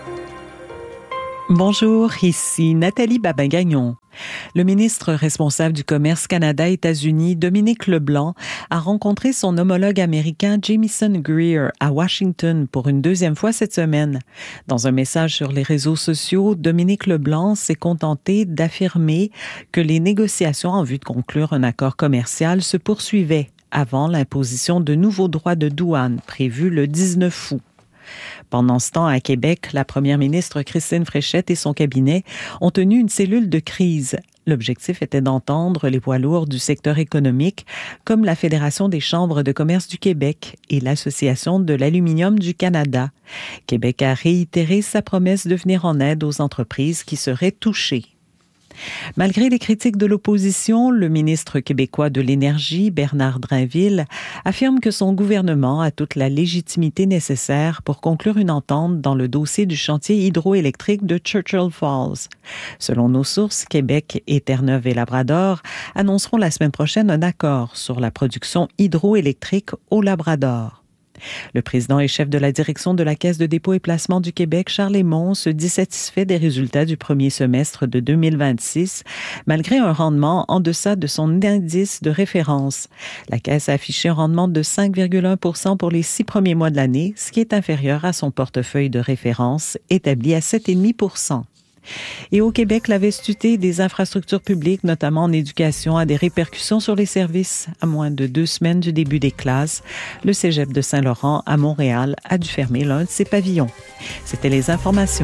Bonjour, ici Nathalie Babin-Gagnon. Le ministre responsable du commerce Canada-États-Unis, Dominique Leblanc, a rencontré son homologue américain Jamieson Greer à Washington pour une deuxième fois cette semaine. Dans un message sur les réseaux sociaux, Dominique Leblanc s'est contenté d'affirmer que les négociations en vue de conclure un accord commercial se poursuivaient avant l'imposition de nouveaux droits de douane prévus le 19 août. Pendant ce temps, à Québec, la première ministre Christine Fréchette et son cabinet ont tenu une cellule de crise. L'objectif était d'entendre les poids lourds du secteur économique, comme la Fédération des chambres de commerce du Québec et l'Association de l'aluminium du Canada. Québec a réitéré sa promesse de venir en aide aux entreprises qui seraient touchées. Malgré les critiques de l'opposition, le ministre québécois de l'Énergie, Bernard Drainville, affirme que son gouvernement a toute la légitimité nécessaire pour conclure une entente dans le dossier du chantier hydroélectrique de Churchill Falls. Selon nos sources, Québec et Terre-Neuve et Labrador annonceront la semaine prochaine un accord sur la production hydroélectrique au Labrador. Le président et chef de la direction de la Caisse de dépôt et placement du Québec, Charles Hémon, se dit satisfait des résultats du premier semestre de 2026, malgré un rendement en deçà de son indice de référence. La Caisse a affiché un rendement de 5,1 % pour les 6 premiers mois de l'année, ce qui est inférieur à son portefeuille de référence, établi à 7,5 %. Et au Québec, la vastuité des infrastructures publiques, notamment en éducation, a des répercussions sur les services. À moins de 2 semaines du début des classes, le Cégep de Saint-Laurent à Montréal a dû fermer l'un de ses pavillons. C'était les informations.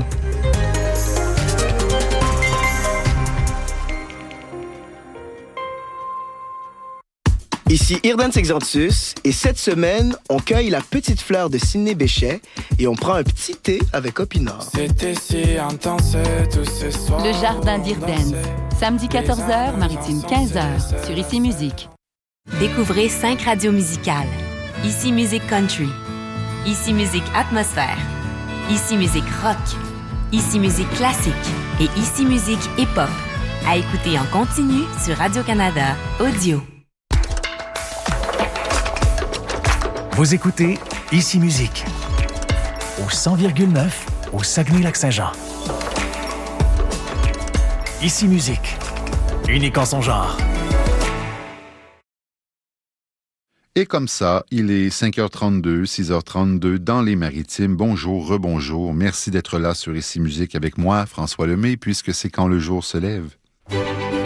Ici Irdan Sexantus et cette semaine, on cueille la petite fleur de Sidney Bechet et on prend un petit thé avec Opinor. C'était si intense tout ce soir. Le jardin d'Irdan, samedi 14h, maritime 15h, sur Ici Musique. Découvrez 5 radios musicales. Ici Musique Country, Ici Musique Atmosphère, Ici Musique Rock, Ici Musique Classique et Ici Musique Hip-Hop. À écouter en continu sur Radio-Canada Audio. Vous écoutez Ici Musique, au 100,9 au Saguenay-Lac-Saint-Jean. Ici Musique, unique en son genre. Et comme ça, il est 5h32, 6h32 dans les Maritimes. Bonjour, rebonjour. Merci d'être là sur Ici Musique avec moi, François Lemay, puisque c'est quand le jour se lève.